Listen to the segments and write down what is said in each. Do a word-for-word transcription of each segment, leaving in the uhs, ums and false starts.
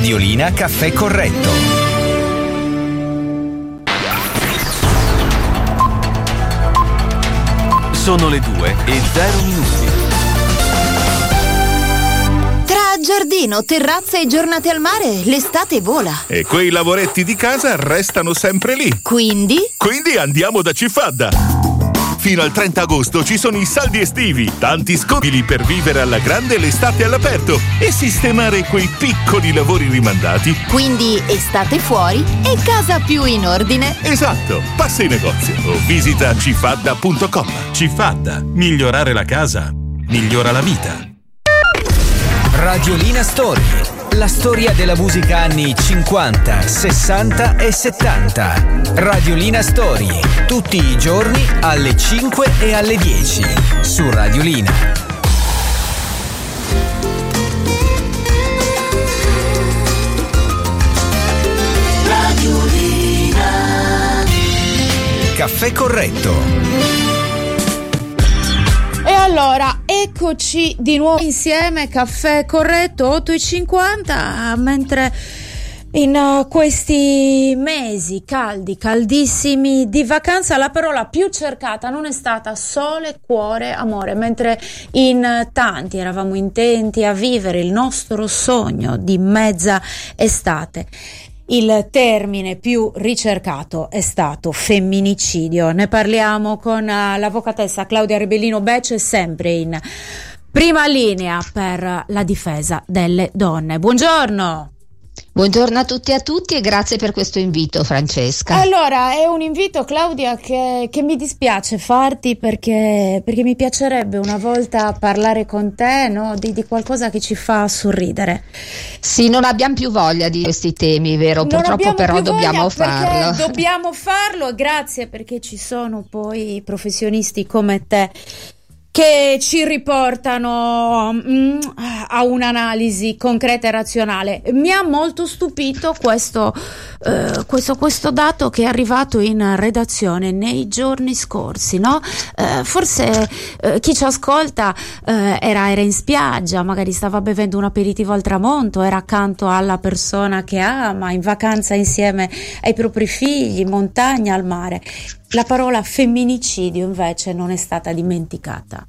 Radiolina Caffè Corretto. Sono le due e zero minuti. Tra giardino, terrazza e giornate al mare, l'estate vola. E quei lavoretti di casa restano sempre lì. Quindi? Quindi andiamo da Cifadda. Fino al trenta agosto ci sono i saldi estivi, tanti sconti per vivere alla grande l'estate all'aperto e sistemare quei piccoli lavori rimandati. Quindi estate fuori e casa più in ordine. Esatto, passa in negozio o visita cifadda punto com. Cifadda, migliorare la casa, migliora la vita. Radiolina Story, la storia della musica anni cinquanta, sessanta e settanta. Radiolina Story, tutti i giorni alle cinque e alle dieci su Radiolina. Radiolina. Caffè Corretto. E allora, eccoci di nuovo insieme, Caffè Corretto, otto e cinquanta, mentre in uh, questi mesi caldi, caldissimi di vacanza, la parola più cercata non è stata sole, cuore, amore, mentre in uh, tanti eravamo intenti a vivere il nostro sogno di mezza estate. Il termine più ricercato è stato femminicidio. Ne parliamo con l'avvocatessa Claudia Rebellino Becce, sempre in prima linea per la difesa delle donne. Buongiorno. Buongiorno a tutti e a tutti e grazie per questo invito, Francesca. Allora, è un invito, Claudia, che, che mi dispiace farti perché, perché mi piacerebbe una volta parlare con te, no, di, di qualcosa che ci fa sorridere. Sì, non abbiamo più voglia di questi temi, vero? Non Purtroppo però dobbiamo farlo. Dobbiamo farlo e grazie perché ci sono poi professionisti come te che ci riportano mm, a un'analisi concreta e razionale. Mi ha molto stupito questo, eh, questo, questo dato che è arrivato in redazione nei giorni scorsi, no? Eh, forse eh, chi ci ascolta eh, era, era in spiaggia, magari stava bevendo un aperitivo al tramonto, era accanto alla persona che ama, in vacanza insieme ai propri figli, in montagna, al mare. La parola femminicidio invece non è stata dimenticata.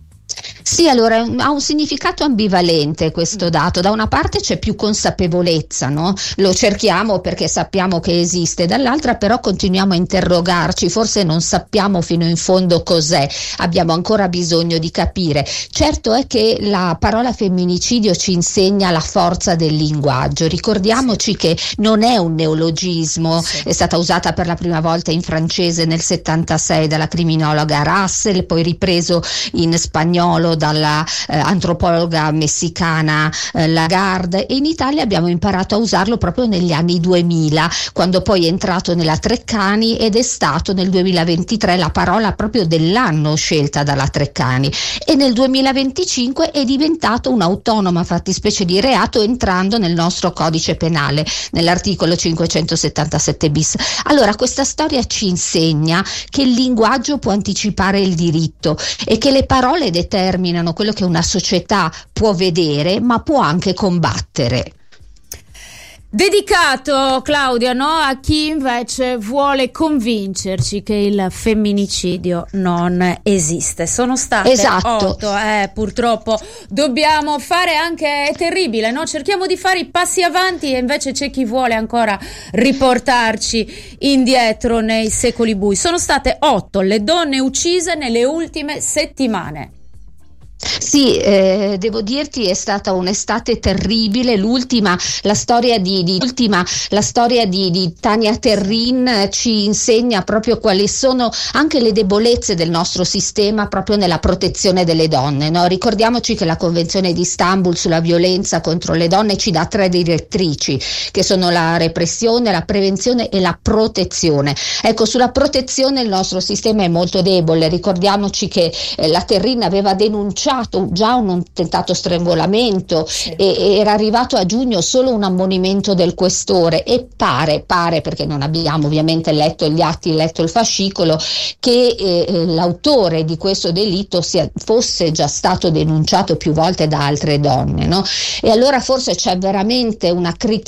Sì, allora ha un significato ambivalente questo dato. Da una parte c'è più consapevolezza, no? Lo cerchiamo perché sappiamo che esiste, dall'altra però continuiamo a interrogarci, forse non sappiamo fino in fondo cos'è, abbiamo ancora bisogno di capire. Certo è che la parola femminicidio ci insegna la forza del linguaggio, ricordiamoci che non è un neologismo, è stata usata per la prima volta in francese nel settantasei dalla criminologa Russell, poi ripreso in spagnolo dalla eh, antropologa messicana eh, Lagarde, e in Italia abbiamo imparato a usarlo proprio negli anni duemila, quando poi è entrato nella Treccani ed è stato nel duemilaventitré la parola proprio dell'anno scelta dalla Treccani, e nel duemilaventicinque è diventato un'autonoma fattispecie di reato entrando nel nostro codice penale nell'articolo cinquecentosettantasette bis. Allora questa storia ci insegna che il linguaggio può anticipare il diritto e che le parole determinano quello che una società può vedere ma può anche combattere. Dedicato, Claudia, no, a chi invece vuole convincerci che il femminicidio non esiste. Sono state esatto. otto, eh, purtroppo dobbiamo fare anche, è terribile, no? Cerchiamo di fare i passi avanti e invece c'è chi vuole ancora riportarci indietro nei secoli bui. Sono state otto le donne uccise nelle ultime settimane. Sì, eh, devo dirti è stata un'estate terribile, l'ultima, la storia di, di, ultima, la storia di, di Tania Terrin eh, ci insegna proprio quali sono anche le debolezze del nostro sistema proprio nella protezione delle donne, no? Ricordiamoci che la Convenzione di Istanbul sulla violenza contro le donne ci dà tre direttrici, che sono la repressione, la prevenzione e la protezione. Ecco, sulla protezione il nostro sistema è molto debole, ricordiamoci che eh, la Terrin aveva denunciato già un tentato strangolamento, sì. e era arrivato a giugno solo un ammonimento del questore, e pare, pare perché non abbiamo ovviamente letto gli atti, letto il fascicolo, che eh, l'autore di questo delitto sia, fosse già stato denunciato più volte da altre donne, no? E allora forse c'è veramente una criticità